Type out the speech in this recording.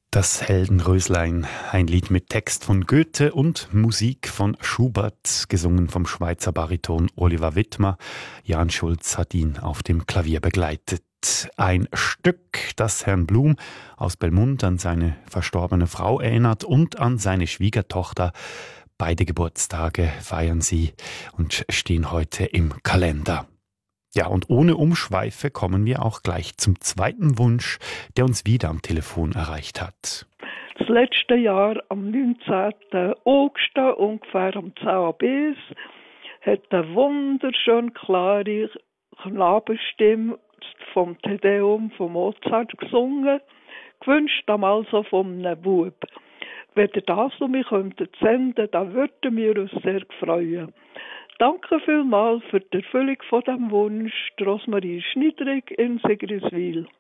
Das Heldenröslein, ein Lied mit Text von Goethe und Musik von Schubert, gesungen vom Schweizer Bariton Oliver Wittmer. Jan Schulz hat ihn auf dem Klavier begleitet. Ein Stück, das Herrn Blum aus Belmont an seine verstorbene Frau erinnert und an seine Schwiegertochter. Beide Geburtstage feiern sie und stehen heute im Kalender. Ja, und ohne Umschweife kommen wir auch gleich zum zweiten Wunsch, der uns wieder am Telefon erreicht hat. Das letzte Jahr, am 19. August, ungefähr am 10 Uhr bis, hat eine wunderschön klare Knabenstimme vom Te Deum von Mozart gesungen, gewünscht damals so von einem Bub. Wenn ihr das um mich könntet senden, dann würden wir uns sehr freuen. Danke vielmals für die Erfüllung von diesem Wunsch, Rosmarie Schniedrig in Sigriswil.